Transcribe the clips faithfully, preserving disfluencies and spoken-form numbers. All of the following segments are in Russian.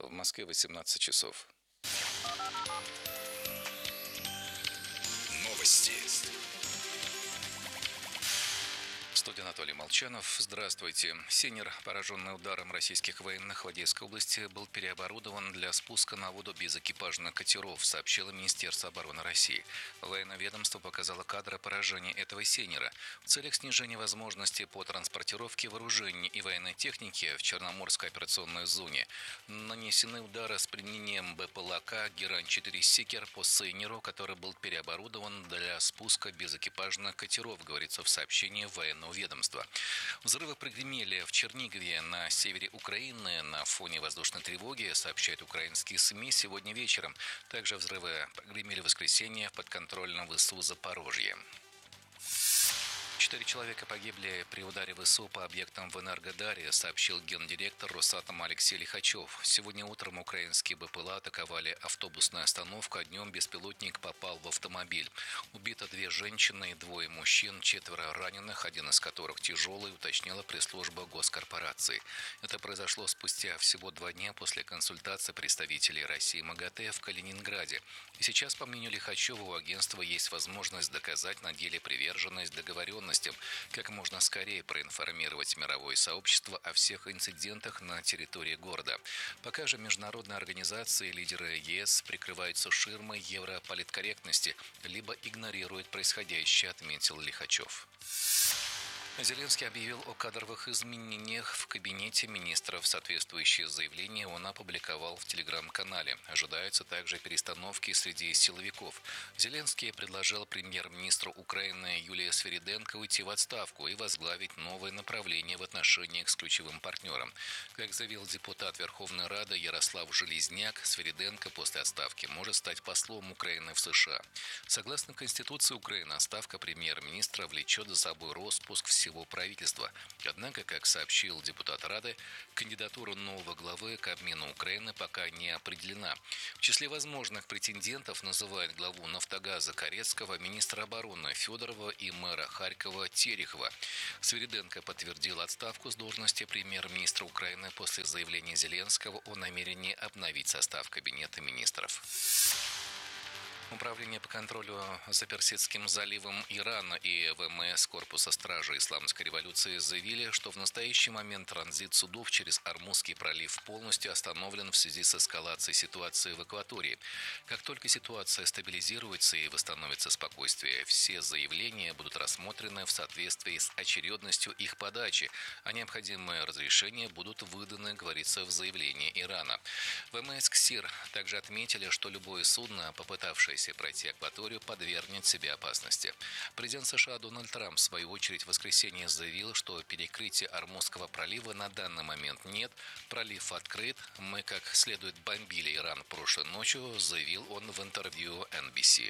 В Москве восемнадцать часов. Новости. В студии Анатолий Молчанов. Здравствуйте. Сенер, пораженный ударом российских военных в Одесской области, был переоборудован для спуска на воду без экипажных катеров, сообщило Министерство обороны России. Военное ведомство показало кадры поражения этого сенера. В целях снижения возможности по транспортировке вооружений и военной техники в Черноморской операционной зоне нанесены удары с применением БПЛА «Герань-четыре Секер» по сенеру, который был переоборудован для спуска без экипажных катеров, говорится в сообщении военного ведомства. Взрывы прогремели в Чернигове на севере Украины на фоне воздушной тревоги, сообщают украинские СМИ сегодня вечером. Также взрывы прогремели в воскресенье в подконтрольном ВСУ Запорожье. Четыре человека погибли при ударе ВСУ по объектам в Энергодаре, сообщил гендиректор Росатома Алексей Лихачев. Сегодня утром украинские БПЛА атаковали автобусную остановку, а днем беспилотник попал в автомобиль. Убито две женщины и двое мужчин, четверо раненых, один из которых тяжелый, уточнила пресс-служба госкорпорации. Это произошло спустя всего два дня после консультации представителей России МАГАТЭ в Калининграде. И сейчас, по мнению Лихачева, у агентства есть возможность доказать на деле приверженность договоренности, как можно скорее проинформировать мировое сообщество о всех инцидентах на территории города. Пока же международные организации и лидеры ЕС прикрываются ширмой европолиткорректности, либо игнорируют происходящее, отметил Лихачев. Зеленский объявил о кадровых изменениях в кабинете министров. Соответствующее заявление он опубликовал в телеграм-канале. Ожидаются также перестановки среди силовиков. Зеленский предложил премьер-министру Украины Юлии Свириденко уйти в отставку и возглавить новое направление в отношениях с ключевым партнером. Как заявил депутат Верховной Рады Ярослав Железняк, Свириденко после отставки может стать послом Украины в США. Согласно Конституции Украины, отставка премьер-министра влечет за собой распуск всего всего правительства. Однако, как сообщил депутат Рады, кандидатура нового главы к обмену Украины пока не определена. В числе возможных претендентов называют главу «Нафтогаза» Корецкого, министра обороны Федорова и мэра Харькова Терехова. Свириденко подтвердил отставку с должности премьер-министра Украины после заявления Зеленского о намерении обновить состав кабинета министров. Управление по контролю за Персидским заливом Ирана и ВМС Корпуса стражи Исламской революции заявили, что в настоящий момент транзит судов через Ормузский пролив полностью остановлен в связи с эскалацией ситуации в акватории. Как только ситуация стабилизируется и восстановится спокойствие, все заявления будут рассмотрены в соответствии с очередностью их подачи, а необходимые разрешения будут выданы, говорится в заявлении Ирана. ВМС КСИР также отметили, что любое судно, попытавшееся пройти акваторию, подвергнет себе опасности. Президент США Дональд Трамп в свою очередь в воскресенье заявил, что перекрытия Ормузского пролива на данный момент нет. Пролив открыт. Мы как следует бомбили Иран прошлой ночью, заявил он в интервью эн би си.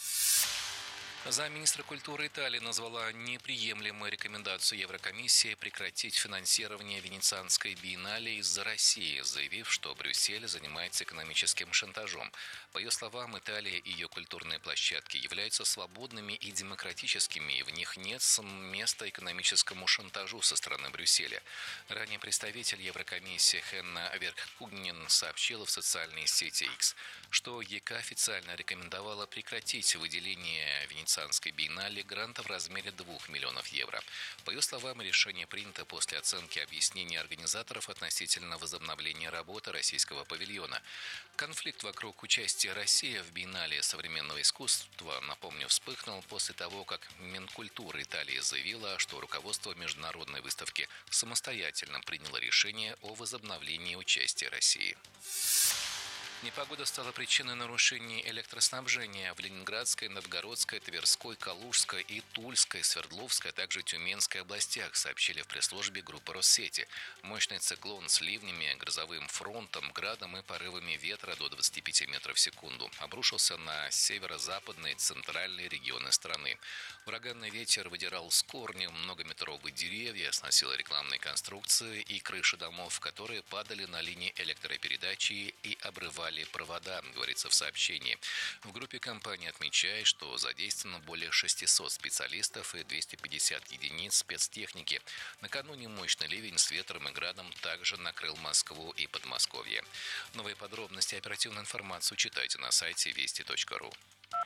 Замминистра культуры Италии назвала неприемлемой рекомендацию Еврокомиссии прекратить финансирование Венецианской биеннале из-за России, заявив, что Брюссель занимается экономическим шантажом. По ее словам, Италия и ее культурные площадки являются свободными и демократическими, и в них нет места экономическому шантажу со стороны Брюсселя. Ранее представитель Еврокомиссии Хенна Верхкугнен сообщила в социальной сети X, что ЕК официально рекомендовала прекратить выделение Венецианской биеннале гранта в размере двух миллионов евро. По ее словам, решение принято после оценки объяснений организаторов относительно возобновления работы российского павильона. Конфликт вокруг участия России в биеннале современного искусства, напомню, вспыхнул после того, как Минкультура Италии заявила, что руководство международной выставки самостоятельно приняло решение о возобновлении участия России. Непогода стала причиной нарушений электроснабжения в Ленинградской, Новгородской, Тверской, Калужской и Тульской, Свердловской, а также Тюменской областях, сообщили в пресс-службе группы Россети. Мощный циклон с ливнями, грозовым фронтом, градом и порывами ветра до двадцати пяти метров в секунду обрушился на северо-западные и центральные регионы страны. Ураганный ветер выдирал с корнем многометровые деревья, сносил рекламные конструкции и крыши домов, которые падали на линии электропередачи и обрывали порвали провода, говорится в сообщении. В группе компании отмечает, что задействовано более шестисот специалистов и двухсот пятидесяти единиц спецтехники. Накануне мощный ливень с ветром и градом также накрыл Москву и Подмосковье. Новые подробности и оперативную информацию читайте на сайте вести точка ру.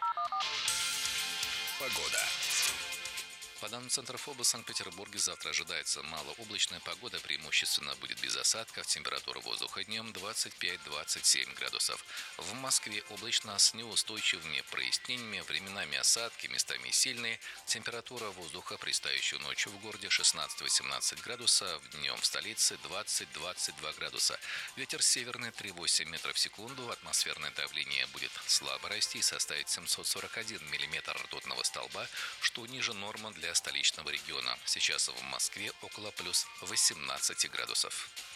Погода. По данным Центра ФОБОС, в Санкт-Петербурге завтра ожидается малооблачная погода, преимущественно будет без осадков, температура воздуха днем двадцать пять - двадцать семь градусов. В Москве облачно с неустойчивыми прояснениями, временами осадки, местами сильные, температура воздуха предстоящую ночью в городе шестнадцать - восемнадцать градусов, днем в столице двадцать - двадцать два градуса. Ветер северный три - восемь метров в секунду, атмосферное давление будет слабо расти и составить семьсот сорок один миллиметр ртутного столба, что ниже нормы для столичного региона. Сейчас в Москве около плюс восемнадцати градусов.